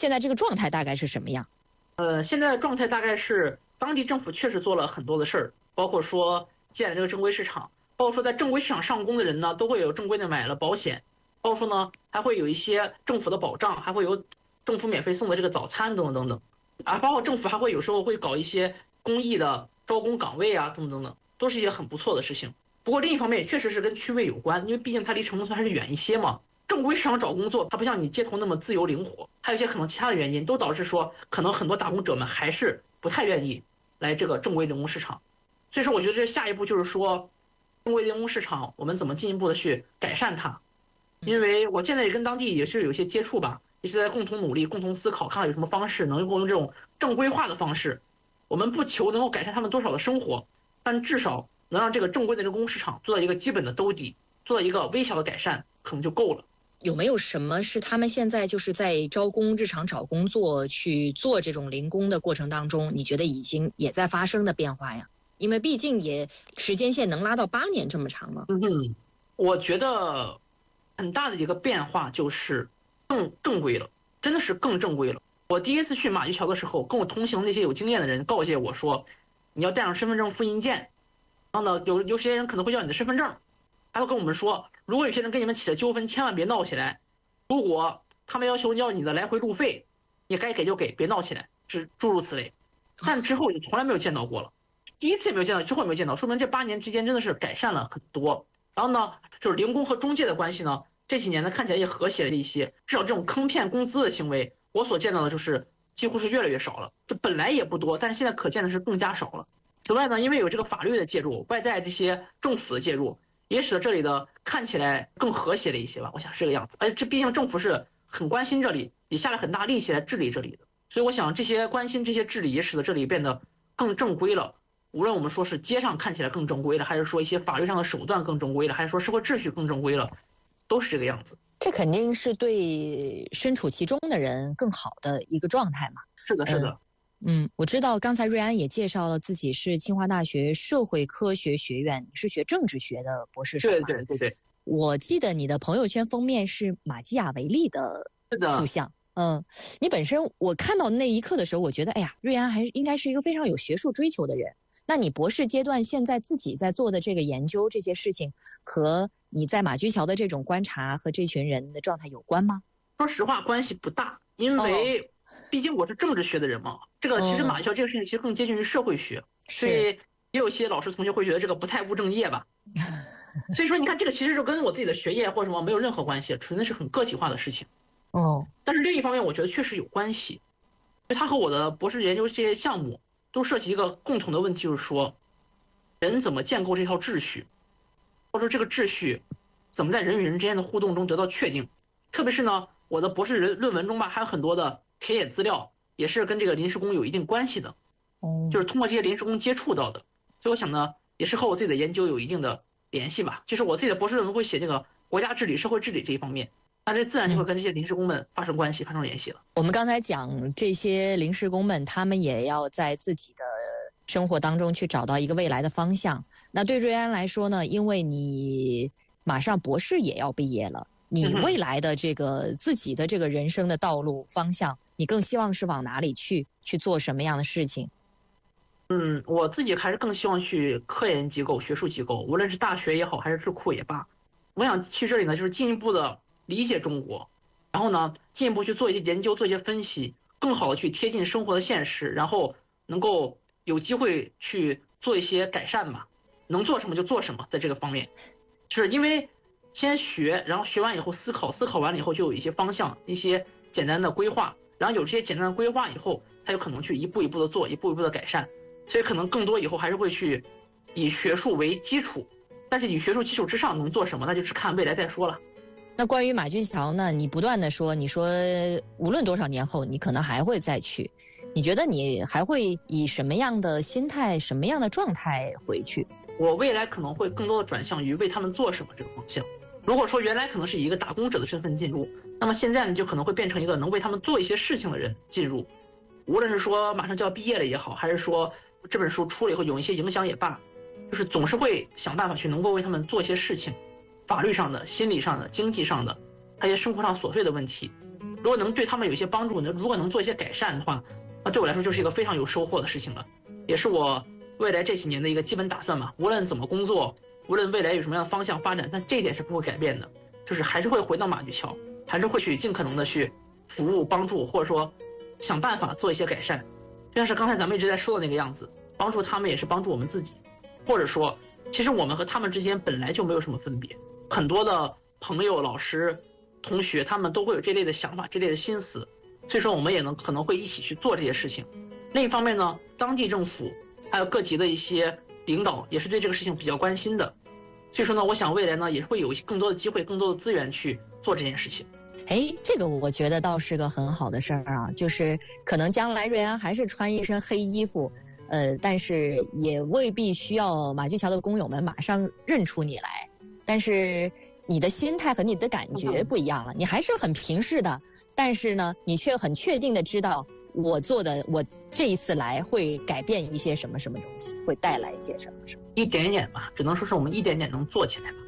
现在这个状态大概是什么样？ 现在的状态大概是当地政府确实做了很多的事儿，包括说建了这个正规市场，包括说在正规市场上工的人呢，都会有正规的买了保险，包括说呢还会有一些政府的保障，还会有政府免费送的这个早餐等等等等，包括政府还会有时候会搞一些公益的招工岗位啊，等等等等，都是一些很不错的事情。不过另一方面也确实是跟区位有关，因为毕竟它离城中村还是远一些嘛。正规市场找工作，它不像你街头那么自由灵活，还有一些可能其他的原因，都导致说可能很多打工者们还是不太愿意来这个正规零工市场。所以说，我觉得这下一步就是说，正规零工市场我们怎么进一步的去改善它？因为我现在也跟当地也是有些接触吧，也是在共同努力、共同思考，看看有什么方式能够用这种正规化的方式。我们不求能够改善他们多少的生活，但至少能让这个正规的零工市场做到一个基本的兜底，做到一个微小的改善，可能就够了。 有没有什么是他们现在就是在招工日常找工作去做这种零工的过程当中，你觉得已经也在发生的变化呀？因为毕竟也时间线能拉到8年这么长了。 我觉得很大的一个变化就是更正规了，真的是更正规了。我第一次去马驹桥的时候，跟我同行那些有经验的人告诫我说，你要带上身份证复印件，然后呢，有些人可能会要你的身份证，还会跟我们说，如果有些人跟你们起了纠纷，千万别闹起来。如果他们要求要你的来回路费，你该给就给，别闹起来，是诸如此类。但之后就从来没有见到过了，第一次也没有见到，之后也没有见到，说明这8年之间真的是改善了很多。然后呢，就是零工和中介的关系呢，这几年呢看起来也和谐了一些，至少这种坑骗工资的行为，我所见到的就是几乎是越来越少了。这本来也不多，但是现在可见的是更加少了。此外呢，因为有这个法律的介入，外在这些政府的介入，也使得这里的看起来更和谐了一些吧，我想是这个样子。而且这毕竟政府是很关心这里，也下了很大力气来治理这里的，所以我想这些关心这些治理也使得这里变得更正规了。无论我们说是街上看起来更正规了，还是说一些法律上的手段更正规了，还是说社会秩序更正规了，都是这个样子。 这肯定是对身处其中的人更好的一个状态嘛。 是的，是的。 我知道刚才瑞安也介绍了自己是清华大学社会科学学院，你是学政治学的博士生吗？ 对。 我记得你的朋友圈封面是马基雅维利的塑像。你本身我看到那一刻的时候，我觉得，哎呀，瑞安还应该是一个非常有学术追求的人。那你博士阶段现在自己在做的这个研究这些事情，和你在马驹桥的这种观察和这群人的状态有关吗？ 说实话，关系不大，因为毕竟我是政治学的人嘛。这个其实马驹桥这个事情其实更接近于社会学，所以也有些老师同学会觉得这个不太务正业吧。所以说，你看这个其实就跟我自己的学业或者什么没有任何关系，纯粹是很个体化的事情。但是另一方面，我觉得确实有关系，因为它和我的博士研究这些项目都涉及一个共同的问题，就是说，人怎么建构这套秩序，或者说这个秩序怎么在人与人之间的互动中得到确定。特别是呢，我的博士论文中吧，还有很多的田野资料，也是跟这个临时工有一定关系的。就是通过这些临时工接触到的。所以我想呢，也是和我自己的研究有一定的联系吧。就是我自己的博士论文会写这个国家治理、社会治理这一方面。那这自然就会跟这些临时工们发生关系、发生联系了。 我们刚才讲这些临时工们，他们也要在自己的生活当中去找到一个未来的方向。那对瑞安来说呢，因为你马上博士也要毕业了，你未来的这个自己的这个人生的道路方向，你更希望是往哪里去做什么样的事情？ 我自己还是更希望去科研机构、学术机构，无论是大学也好，还是智库也罢。我想去这里呢，就是进一步的理解中国，然后呢，进一步去做一些研究，做一些分析，更好的去贴近生活的现实，然后能够有机会去做一些改善吧。能做什么就做什么，在这个方面，就是因为先学，然后学完以后思考，思考完了以后就有一些方向，一些简单的规划，然后有这些简单的规划以后，他有可能去一步一步的做，一步一步的改善。所以可能更多以后还是会去以学术为基础，但是以学术基础之上能做什么，那就是看未来再说了。 那关于马驹桥呢，你不断的说，你说无论多少年后你可能还会再去，你觉得你还会以什么样的心态、什么样的状态回去？ 我未来可能会更多的转向于为他们做什么这个方向。如果说原来可能是以一个打工者的身份进入，那么现在呢就可能会变成一个能为他们做一些事情的人进入。无论是说马上就要毕业了也好，还是说这本书出了以后有一些影响也罢，就是总是会想办法去能够为他们做一些事情，法律上的、心理上的、经济上的，还有生活上琐碎的问题， 如果能对他们有一些帮助，如果能做一些改善的话，那对我来说就是一个非常有收获的事情了，也是我未来这几年的一个基本打算嘛。无论怎么工作，无论未来有什么样的方向发展，但这一点是不会改变的，就是还是会回到马驹桥，还是会去尽可能的去服务、帮助，或者说想办法做一些改善。就像是刚才咱们一直在说的那个样子，帮助他们也是帮助我们自己，或者说其实我们和他们之间本来就没有什么分别。很多的朋友、老师、同学，他们都会有这类的想法、这类的心思，所以说我们也可能会一起去做这些事情。另一方面呢，当地政府还有各级的一些领导也是对这个事情比较关心的，所以说呢，我想未来呢也会有更多的机会、更多的资源去做这件事情。 这个我觉得倒是个很好的事儿啊，就是可能将来瑞安还是穿一身黑衣服，但是也未必需要马驹桥的工友们马上认出你来，但是你的心态和你的感觉不一样了，你还是很平视的，但是呢，你却很确定的知道我这一次来会改变一些什么什么东西，会带来一些什么什么， 一点点吧，只能说是我们一点点能做起来吧。